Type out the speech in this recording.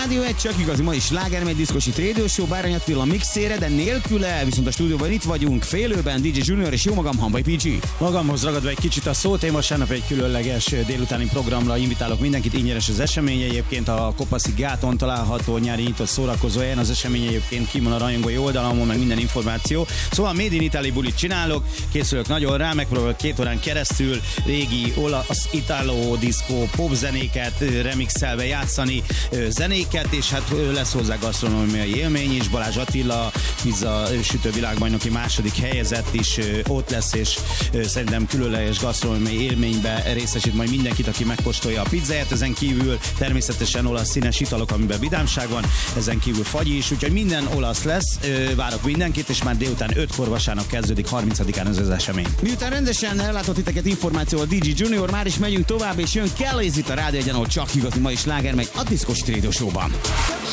Rádió 1, csak igazi mai sláger, megy diszkosi Radio Show, Bárony Attila mixére, de nélküle, viszont a stúdióban itt vagyunk, félőben DJ Junior és jó magam, Hambai PG. Magamhoz ragadva egy kicsit a szót, én vasárnap egy különleges délutáni programra invitálok mindenkit, ingyenes az esemény, egyébként a Kopaszi gáton található nyári nyitott szórakozó helyen, az esemény egyébként kimon a rajongói oldalamon, meg minden információ. Szóval Made in Italy bulit csinálok, készülök nagyon rá, megpróbálok 2 órán keresztül régi olasz, italo, diszkó, pop zenéket remixelve játszani, zenéket, és hát lesz hozzá gasztronómiai élmény is. Balázs Attila, pizza sütő világbajnoki második helyezett is ott lesz, és szerintem különleges gasztronómiai élménybe részesít majd mindenkit, aki megkóstolja a pizzáját. Ezen kívül természetesen olasz színes italok, amiben vidámság van, ezen kívül fagy is, úgyhogy minden olasz lesz. Várok mindenkit, és már délután 5-kor vasárnap kezdődik, 30-án az esemény. Miután rendesen ellátott titeket információval DJ Junior, már is megyünk tovább, és jön Kelly's itt a Rádió 1, ahol csak igazi mai sláger, meg a diszkos Radio Show-ban.